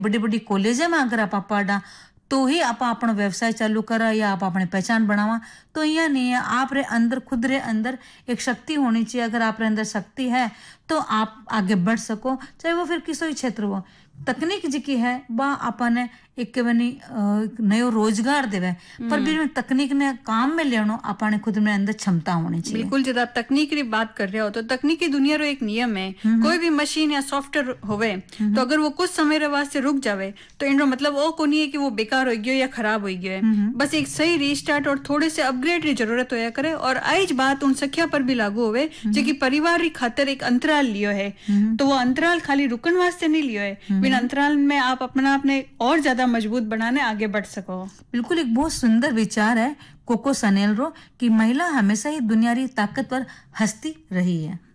बड़ी बड़ी कॉलेज में अगर आप पढ़ा तो ही आप अपना व्यवसाय चालू करा या आप अपने पहचान बनावा। तो यह नहीं है, आप रे अंदर खुद रे अंदर एक शक्ति होनी चाहिए। अगर आप रे अंदर शक्ति है तो आप आगे बढ़ सको, चाहे वो फिर किसी भी क्षेत्र हो। तकनीक जी की है वह अपन एक बनी नयो रोजगार देवे, पर भी तकनीक ने काम में लेनो अपने खुद में अंदर क्षमता होनी चाहिए। बिल्कुल, जब आप तकनीक की बात कर रहे हो तो तकनीकी दुनिया रो एक नियम है, कोई भी मशीन या सॉफ्टवेयर होवे तो अगर वो कुछ समय रे वास्ते रुक जावे तो इनरो मतलब वो को नहीं है कि वो बेकार हो गयो या खराब हो गयो है। बस एक सही रीस्टार्ट और थोड़े से अपग्रेड की जरूरत होया करे। और आज बात उन संख्या पर भी लागू होवे जो कि परिवार री खातिर एक अंतराल लियो है। तो वो अंतराल खाली रुकन वास्ते नहीं लियो है, बिन अंतराल में आप अपने और ज्यादा मजबूत बनाने आगे बढ़ सको। बिल्कुल, एक बहुत सुंदर विचार है कोको शनेल रो कि महिला हमेशा ही दुनिया री ताकतवर हस्ती रही है।